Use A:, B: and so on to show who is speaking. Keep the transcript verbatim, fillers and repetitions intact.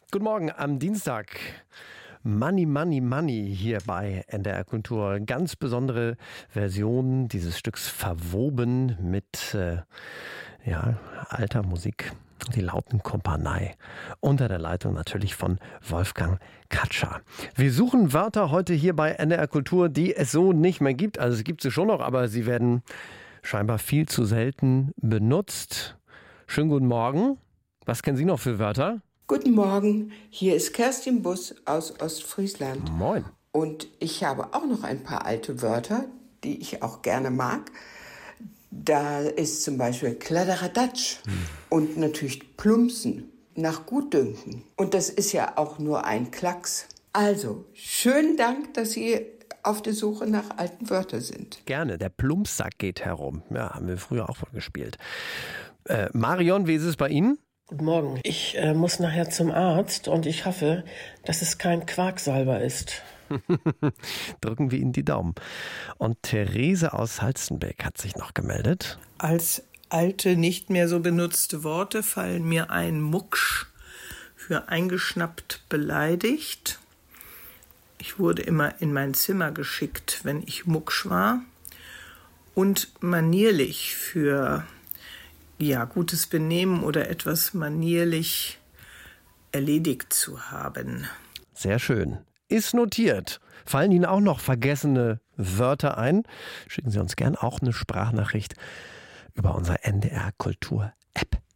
A: Guten Morgen am Dienstag. Money, Money, Money hier bei N D R Kultur. Ganz besondere Version dieses Stücks verwoben mit äh, ja, alter Musik. Die Lautenkompanie. Unter der Leitung natürlich von Wolfgang Katscher. Wir suchen Wörter heute hier bei N D R Kultur, die es so nicht mehr gibt. Also es gibt sie schon noch, aber sie werden scheinbar viel zu selten benutzt. Schönen guten Morgen. Was kennen Sie noch für Wörter?
B: Guten Morgen, hier ist Kerstin Bus aus Ostfriesland.
A: Moin.
B: Und ich habe auch noch ein paar alte Wörter, die ich auch gerne mag. Da ist zum Beispiel Kladderadatsch hm. und natürlich Plumpsen, nach Gutdünken. Und das ist ja auch nur ein Klacks. Also, schönen Dank, dass Sie auf der Suche nach alten Wörtern sind.
A: Gerne, der Plumpsack geht herum. Ja, haben wir früher auch mal gespielt. Äh, Marion, wie ist es bei Ihnen?
C: Guten Morgen. Ich äh, muss nachher zum Arzt und ich hoffe, dass es kein Quacksalber ist.
A: Drücken wir Ihnen die Daumen. Und Therese aus Halstenbeck hat sich noch gemeldet.
D: Als alte, nicht mehr so benutzte Worte fallen mir ein Mucksch für eingeschnappt beleidigt. Ich wurde immer in mein Zimmer geschickt, wenn ich Mucksch war. Und manierlich für ja, gutes Benehmen oder etwas manierlich erledigt zu haben.
A: Sehr schön. Ist notiert. Fallen Ihnen auch noch vergessene Wörter ein? Schicken Sie uns gern auch eine Sprachnachricht über unsere N D R Kultur App.